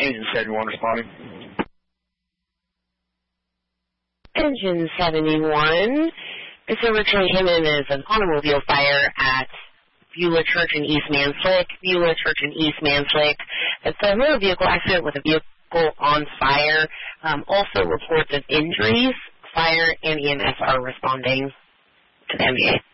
Engine 71 responding. Engine 71. So Richard Hammond is an automobile fire at Beulah Church in East Manslick. Beulah Church in East Manslick. It's a motor vehicle accident with a vehicle on fire. Also reports of injuries. Fire and EMS are responding to the MVA.